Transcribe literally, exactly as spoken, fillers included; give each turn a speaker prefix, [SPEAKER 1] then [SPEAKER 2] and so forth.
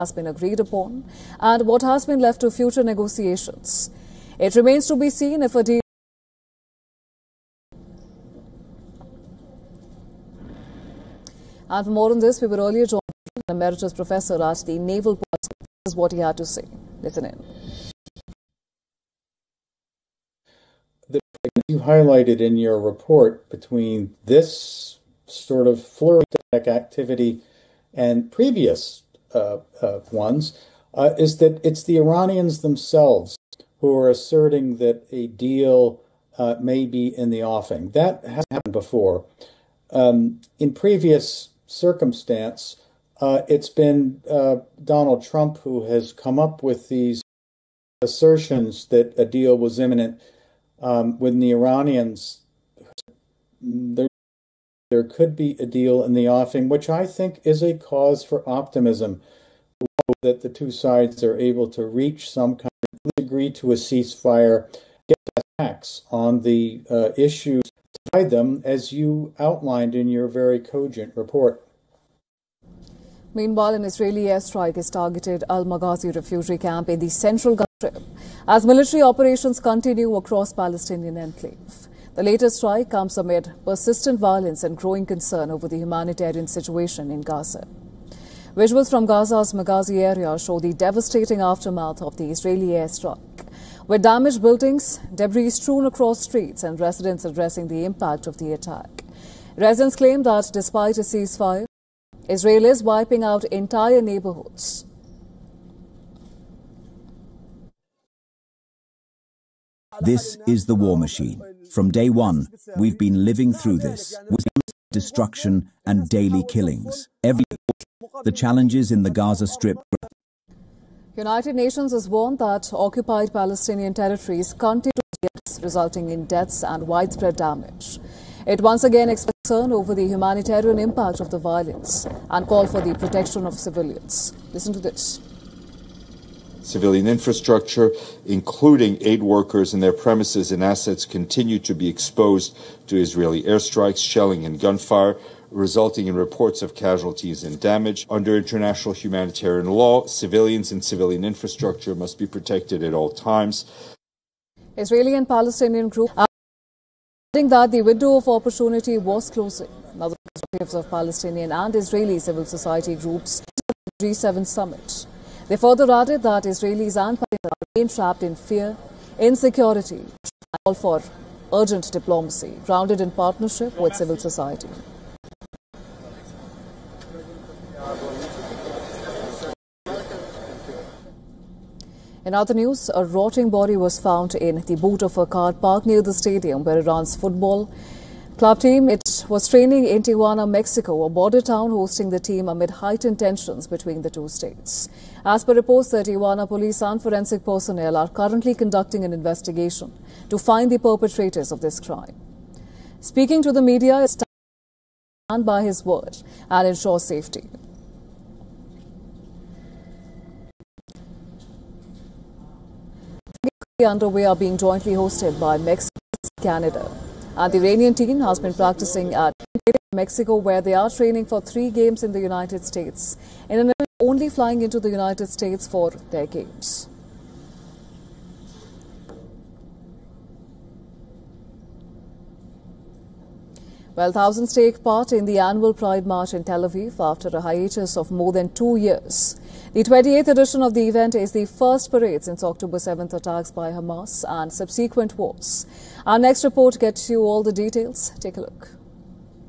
[SPEAKER 1] has been agreed upon and what has been left to future negotiations. It remains to be seen if a deal. And for more on this, we were earlier joined by an emeritus professor at the Naval Policy. This is what he had to say. Listen in.
[SPEAKER 2] The, you highlighted in your report between this sort of flurry of activity and previous uh, uh, ones uh, is that it's the Iranians themselves who are asserting that a deal uh, may be in the offing. That has happened before. Um, in previous circumstance, uh, it's been uh, Donald Trump who has come up with these assertions that a deal was imminent. Um, when the Iranians, there, there could be a deal in the offing, which I think is a cause for optimism, that the two sides are able to reach some kind of agree to a ceasefire, get attacks on the uh, issues, divide them, as you outlined in your very cogent report.
[SPEAKER 1] Meanwhile, an Israeli airstrike has targeted Al Maghazi refugee camp in the central Gaza Strip as military operations continue across Palestinian enclave. The latest strike comes amid persistent violence and growing concern over the humanitarian situation in Gaza. Visuals from Gaza's Maghazi area show the devastating aftermath of the Israeli airstrike, with damaged buildings, debris strewn across streets, and residents addressing the impact of the attack. Residents claim that despite a ceasefire, Israel is wiping out entire neighborhoods.
[SPEAKER 3] This is the war machine. From day one, we've been living through this, with destruction and daily killings. Every the challenges in the Gaza Strip.
[SPEAKER 1] United Nations has warned that occupied Palestinian territories continue to be resulting in deaths and widespread damage. It once again expressed concern over the humanitarian impact of the violence and called for the protection of civilians. Listen to this.
[SPEAKER 4] Civilian infrastructure, including aid workers and their premises and assets, continue to be exposed to Israeli airstrikes, shelling and gunfire, resulting in reports of casualties and damage. Under international humanitarian law, civilians and civilian infrastructure must be protected at all times.
[SPEAKER 1] Israeli and Palestinian groups are adding that the window of opportunity was closing. Now, the representatives of Palestinian and Israeli civil society groups at the G seven summit. They further added that Israelis and Palestinians remain trapped in fear, insecurity, and call for urgent diplomacy grounded in partnership with civil society. In other news, a rotting body was found in the boot of a car parked near the stadium where Iran's football club team it was training in Tijuana, Mexico, a border town hosting the team amid heightened tensions between the two states. As per reports, the Tijuana police and forensic personnel are currently conducting an investigation to find the perpetrators of this crime. Speaking to the media, he stands by his word and ensures safety. Underway are being jointly hosted by Mexico and Canada. And the Iranian team has been practicing at Mexico, where they are training for three games in the United States, in an event only flying into the United States for their games. Well, thousands take part in the annual Pride March in Tel Aviv after a hiatus of more than two years. The twenty-eighth edition of the event is the first parade since October seventh attacks by Hamas and subsequent wars. Our next report gets you all the details. Take a look.